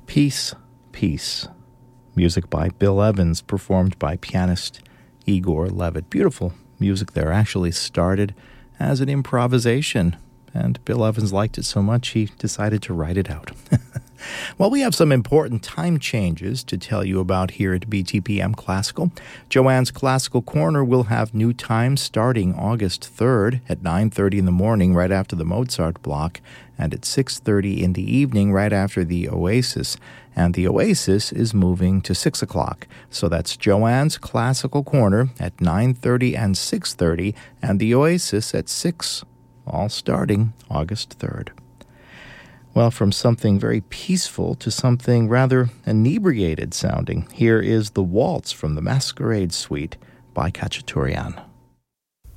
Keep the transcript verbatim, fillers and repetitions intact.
Peace, Peace. Music by Bill Evans, performed by pianist Igor Levit. Beautiful music there. Actually started as an improvisation, and Bill Evans liked it so much he decided to write it out. Well, we have some important time changes to tell you about here at B T P M Classical. Joanne's Classical Corner will have new times starting August third at nine thirty in the morning right after the Mozart block, and at six thirty in the evening right after the Oasis. And the Oasis is moving to six o'clock. So that's Joanne's Classical Corner at nine thirty and six thirty, and the Oasis at six, all starting August third. Well, from something very peaceful to something rather inebriated sounding, here is The Waltz from the Masquerade Suite by Khachaturian.